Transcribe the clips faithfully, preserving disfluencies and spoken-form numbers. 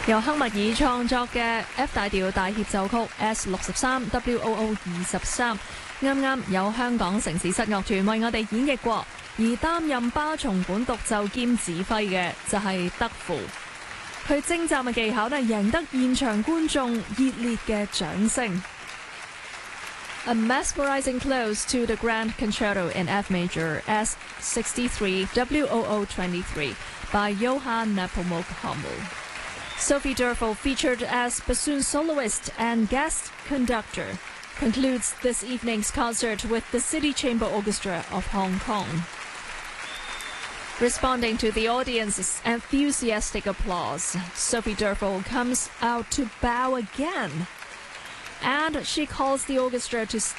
由亨密爾創作嘅 F 大調大協奏曲 S 六十三 W O O 二十三，啱啱有香港城市室樂團為我哋演繹過，而擔任巴松管獨奏兼指揮嘅就係德芙。佢精湛嘅技巧呢，贏得現場觀眾熱烈嘅掌聲。A mesmerizing close to the Grand Concerto in F Major S sixty-three W O O twenty-three by Johann Nepomuk Hummel.Sophie Derfel, featured as bassoon soloist and guest conductor, concludes this evening's concert with the City Chamber Orchestra of Hong Kong. Responding to the audience's enthusiastic applause, Sophie Derfel comes out to bow again, and she calls the orchestra to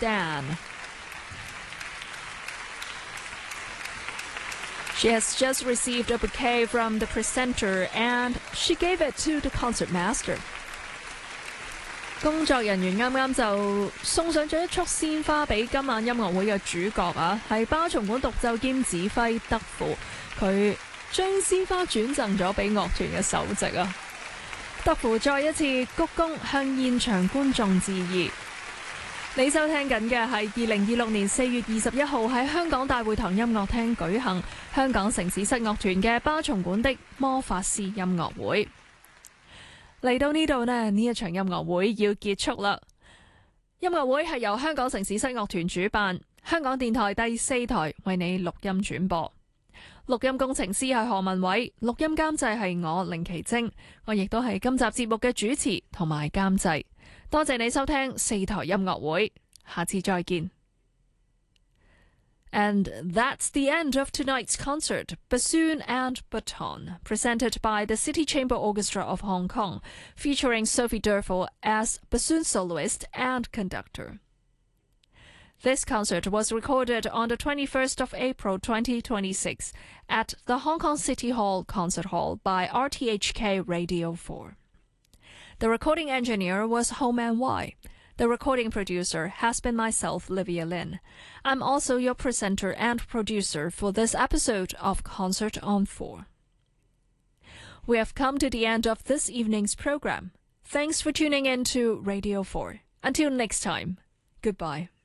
stand.She has just received a bouquet from the presenter, and she gave it to the concertmaster. 工作人員啱啱就送上咗一束鮮花俾今晚音樂會嘅主角啊，係巴松管獨奏兼指揮德芙，佢將鮮花轉贈咗俾樂團嘅首席啊。德芙再一次鞠躬向現場觀眾致意。你收聽緊嘅係二零二六年四月二十一號喺香港大會堂音樂廳舉行香港城市室樂團嘅巴松管的魔法師音樂會。嚟到呢度呢，呢一場音樂會要結束啦。音樂會係由香港城市室樂團主辦，香港電台第四台為你錄音轉播。錄音工程師係何文偉，錄音監製係我凌琪晶，我亦都係今集節目嘅主持同埋監製。多謝你收聽四台音樂會，下次再見。And that's the end of tonight's concert, Bassoon and Baton, presented by the City Chamber Orchestra of Hong Kong, featuring Sophie Derfel as bassoon soloist and conductor. This concert was recorded on the twenty-first of April twenty twenty-six at the Hong Kong City Hall Concert Hall by R T H K Radio four. The recording engineer was Ho Man Wai. The recording producer has been myself, Livia Lin. I'm also your presenter and producer for this episode of Concert on four. We have come to the end of this evening's program. Thanks for tuning in to Radio four. Until next time, goodbye.